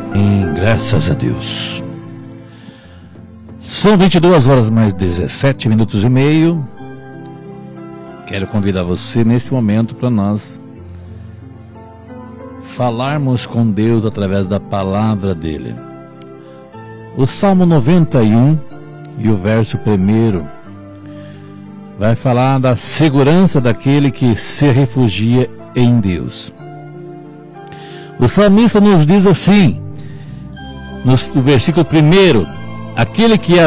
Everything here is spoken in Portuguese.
Graças a Deus. São 22 horas mais 17 minutos e meio. Quero convidar você nesse momento para nós falarmos com Deus através da palavra dele. O Salmo 91 e o verso 1 vai falar da segurança daquele que se refugia em Deus. O salmista nos diz assim, no versículo 1: aquele que